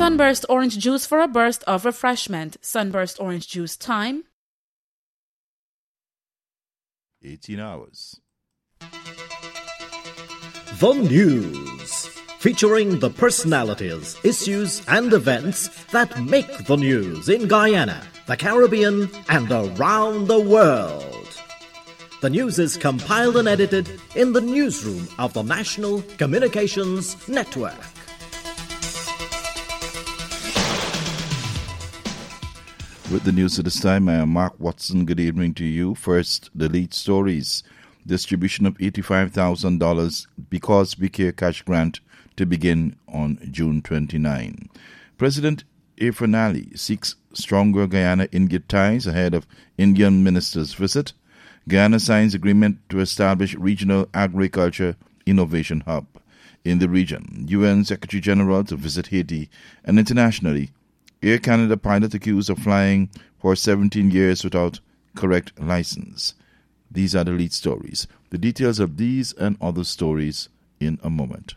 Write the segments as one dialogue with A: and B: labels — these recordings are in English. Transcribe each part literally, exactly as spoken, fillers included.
A: Sunburst orange juice for a burst of refreshment. Sunburst orange juice time.
B: eighteen hours.
C: The News, featuring the personalities, issues and events that make the news in Guyana, the Caribbean and around the world. The news is compiled and edited in the newsroom of the National Communications Network.
B: With the news at this time, I am Mark Watson. Good evening to you. First, the lead stories. Distribution of eighty-five thousand dollars Because We Care cash grant to begin on June twenty-ninth. President Irfaan Ali seeks stronger Guyana-India ties ahead of Indian minister's visit. Guyana signs agreement to establish regional agriculture innovation hub in the region. U N Secretary General to visit Haiti, and internationally, Air Canada pilot accused of flying for seventeen years without correct license. These are the lead stories. The details of these and other stories in a moment.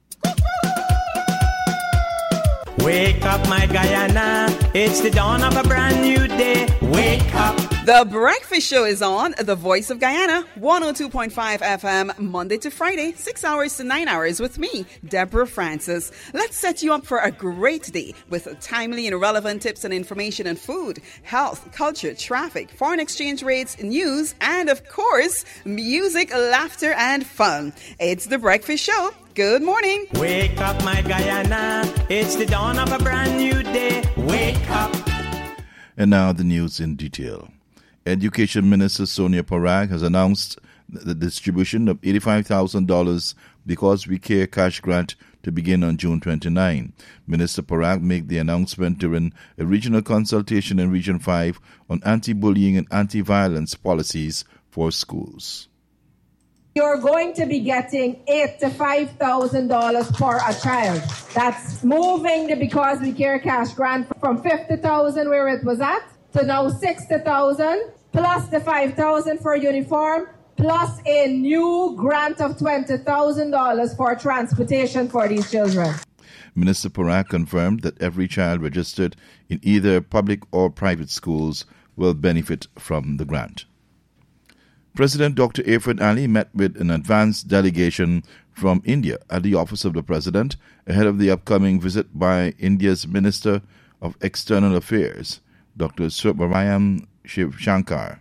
D: Wake up, my Guyana. It's the dawn of a brand new day. Wake up.
E: The Breakfast Show is on The Voice of Guyana, one oh two point five F M, Monday to Friday, six hours to nine hours with me, Deborah Francis. Let's set you up for a great day with timely and relevant tips and information on food, health, culture, traffic, foreign exchange rates, news, and of course, music, laughter, and fun. It's The Breakfast Show. Good morning.
D: Wake up, my Guyana. It's the dawn of a brand new day. Wake up.
B: And now the news in detail. Education Minister Sonia Parag has announced the distribution of eighty-five thousand dollars Because We Care cash grant to begin on June twenty-ninth. Minister Parag made the announcement during a regional consultation in Region five on anti-bullying and anti-violence policies for schools.
F: You're going to be getting eighty-five thousand dollars per a child. That's moving the Because We Care cash grant from fifty thousand dollars where it was at to now sixty thousand dollars, plus the five thousand dollars for uniform, plus a new grant of twenty thousand dollars for transportation for these children.
B: Minister Parag confirmed that every child registered in either public or private schools will benefit from the grant. President Doctor Irfaan Ali met with an advanced delegation from India at the Office of the President ahead of the upcoming visit by India's Minister of External Affairs, Doctor Subrahmanyam Shiv Shankar.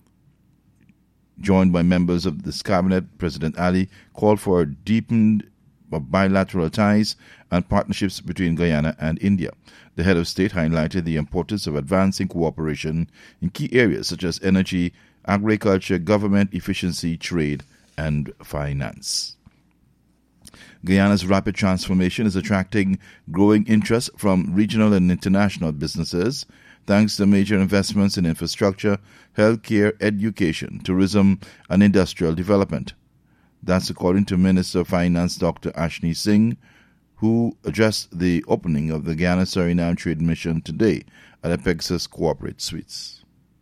B: Joined by members of this cabinet, President Ali called for deepened bilateral ties and partnerships between Guyana and India. The head of state highlighted the importance of advancing cooperation in key areas such as energy, agriculture, government efficiency, trade, and finance. Guyana's rapid transformation is attracting growing interest from regional and international businesses, thanks to major investments in infrastructure, healthcare, education, tourism, and industrial development. That's according to Minister of Finance Doctor Ashni Singh, who addressed the opening of the Guyana-Suriname Trade Mission today at Apexus Corporate Suites.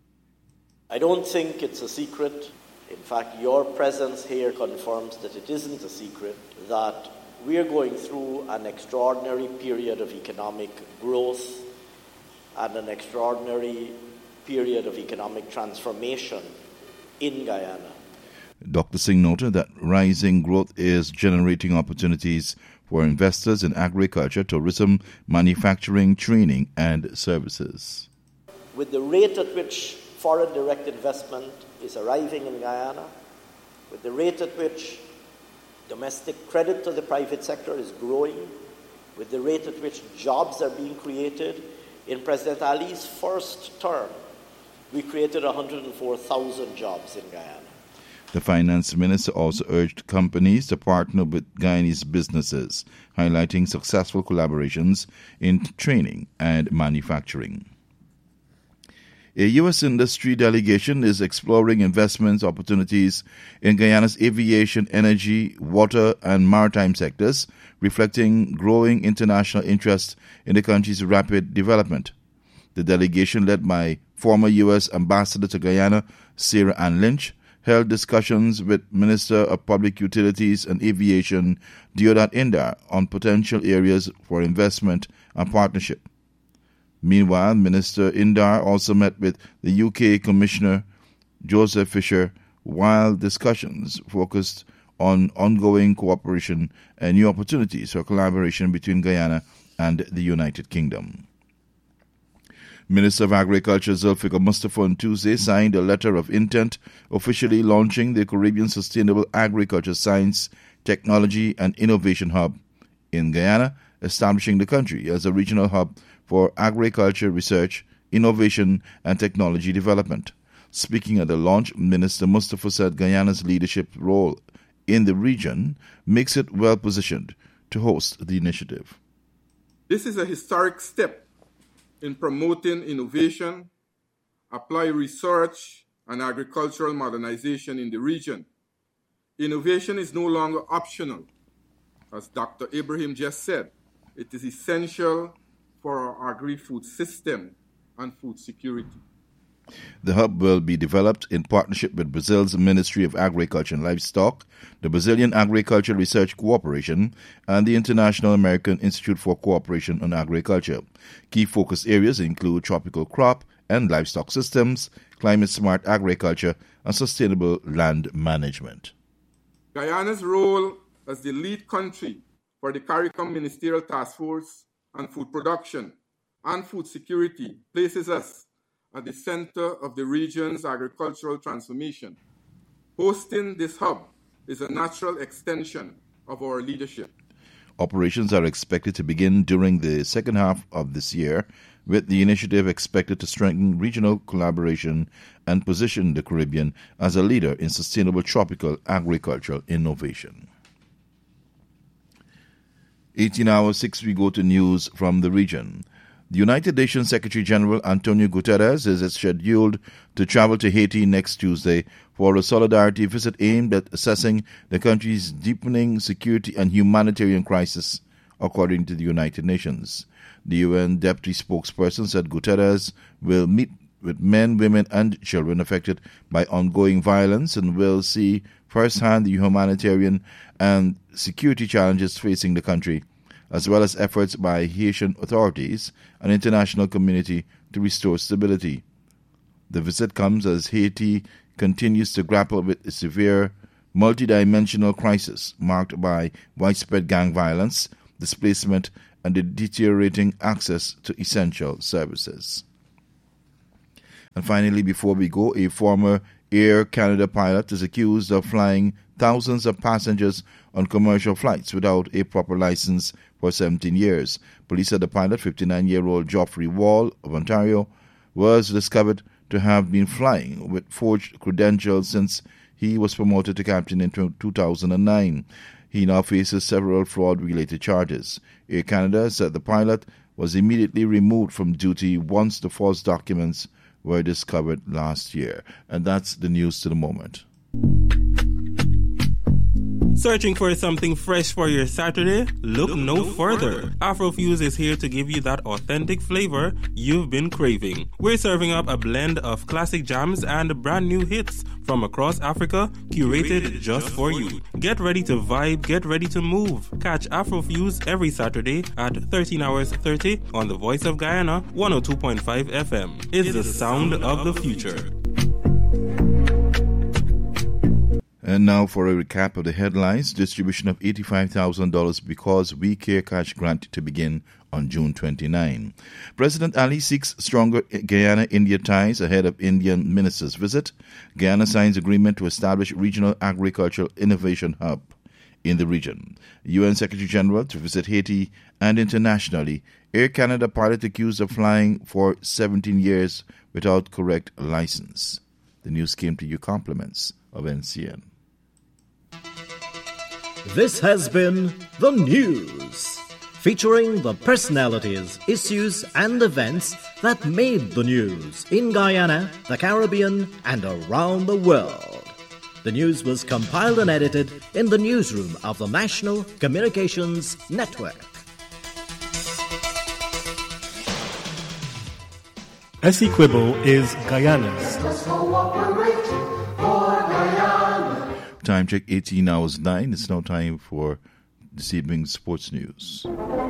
G: I don't think it's a secret. In fact, your presence here confirms that it isn't a secret, that we are going through an extraordinary period of economic growth and an extraordinary period of economic transformation in Guyana.
B: Doctor Singh noted that rising growth is generating opportunities for investors in agriculture, tourism, manufacturing, training, and services.
G: With the rate at which foreign direct investment is arriving in Guyana, with the rate at which domestic credit to the private sector is growing, with the rate at which jobs are being created, in President Ali's first term, we created one hundred four thousand jobs in Guyana.
B: The finance minister also urged companies to partner with Guyanese businesses, highlighting successful collaborations in training and manufacturing. A U S industry delegation is exploring investment opportunities in Guyana's aviation, energy, water, and maritime sectors, reflecting growing international interest in the country's rapid development. The delegation, led by former U S Ambassador to Guyana, Sarah Ann Lynch, held discussions with Minister of Public Utilities and Aviation Deodat Indar on potential areas for investment and partnership. Meanwhile, Minister Indar also met with the U K Commissioner Joseph Fisher, while discussions focused on ongoing cooperation and new opportunities for collaboration between Guyana and the United Kingdom. Minister of Agriculture Zulfikar Mustafa on Tuesday signed a letter of intent officially launching the Caribbean Sustainable Agriculture Science, Technology and Innovation Hub in Guyana, establishing the country as a regional hub for agriculture research, innovation and technology development. Speaking at the launch, Minister Mustafa said Guyana's leadership role in the region makes it well positioned to host the initiative.
H: This is a historic step in promoting innovation, applied research, and agricultural modernization in the region. Innovation is no longer optional. As Doctor Ibrahim just said, it is essential for our agri-food system and food security.
B: The hub will be developed in partnership with Brazil's Ministry of Agriculture and Livestock, the Brazilian Agriculture Research Cooperation, and the International American Institute for Cooperation on Agriculture. Key focus areas include tropical crop and livestock systems, climate-smart agriculture, and sustainable land management.
H: Guyana's role as the lead country for the CARICOM Ministerial Task Force on Food Production and Food Security places us at the center of the region's agricultural transformation. Hosting this hub is a natural extension of our leadership.
B: Operations are expected to begin during the second half of this year, with the initiative expected to strengthen regional collaboration and position the Caribbean as a leader in sustainable tropical agricultural innovation. eighteen hours six, we go to news from the region. The United Nations Secretary General Antonio Guterres is scheduled to travel to Haiti next Tuesday for a solidarity visit aimed at assessing the country's deepening security and humanitarian crisis, according to the United Nations. The U N deputy spokesperson said Guterres will meet with men, women, and children affected by ongoing violence and will see firsthand the humanitarian and security challenges facing the country, as well as efforts by Haitian authorities and international community to restore stability. The visit comes as Haiti continues to grapple with a severe, multidimensional crisis marked by widespread gang violence, displacement, and the deteriorating access to essential services. And finally, before we go, a former Air Canada pilot is accused of flying thousands of passengers on commercial flights without a proper license for seventeen years. Police said the pilot, fifty-nine-year-old Geoffrey Wall of Ontario, was discovered to have been flying with forged credentials since he was promoted to captain in two thousand nine. He now faces several fraud-related charges. Air Canada said the pilot was immediately removed from duty once the false documents were discovered last year. And that's the news to the moment.
I: Searching for something fresh for your Saturday? Look no further. Afrofuse is here to give you that authentic flavor you've been craving. We're serving up a blend of classic jams and brand new hits from across Africa, curated just for you. Get ready to vibe, get ready to move. Catch Afrofuse every Saturday at thirteen hours thirty on the Voice of Guyana, one oh two point five F M. It's the sound of the future.
B: And now for a recap of the headlines. Distribution of eighty-five thousand dollars Because We Care cash grant to begin on June twenty-ninth. President Ali seeks stronger Guyana-India ties ahead of Indian minister's visit. Guyana signs agreement to establish regional agricultural innovation hub in the region. U N Secretary General to visit Haiti, and internationally, Air Canada pilot accused of flying for seventeen years without correct license. The news came to you compliments of N C N.
C: This has been The News, featuring the personalities, issues, and events that made the news in Guyana, the Caribbean, and around the world. The news was compiled and edited in the newsroom of the National Communications Network.
J: Essequibo is Guyana's.
K: Let's cooperate for
B: Time check eighteen hours nine. It's now time for this evening's sports news.